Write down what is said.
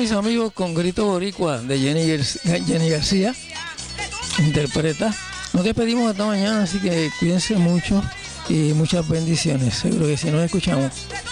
mis amigos, con Grito Boricua de Jenny García, interpreta. Nos despedimos hasta mañana, así que cuídense mucho y muchas bendiciones. Seguro que si nos escuchamos.